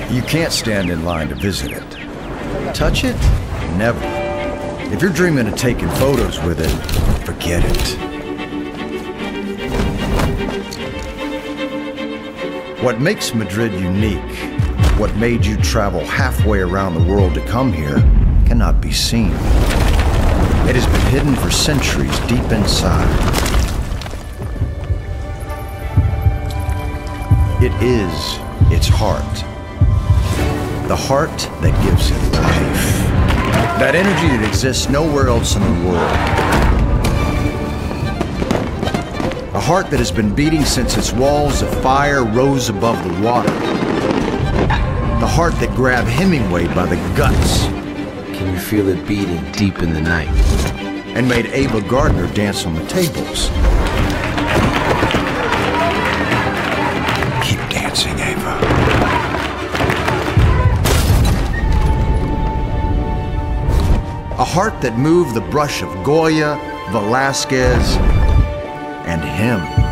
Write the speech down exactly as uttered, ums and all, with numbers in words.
You can't stand in line to visit it. Touch it? Never. If you're dreaming of taking photos with it, forget it. What makes Madrid unique, what made you travel halfway around the world to come here, cannot be seen. It has been hidden for centuries deep inside. It is its heart. The heart that gives it life. That energy that exists nowhere else in the world. A heart that has been beating since its walls of fire rose above the water. The heart that grabbed Hemingway by the guts. Can you feel it beating deep in the night? And made Ava Gardner dance on the tables. Keep dancing, Ava. A heart that moved the brush of Goya, Velasquez, and him.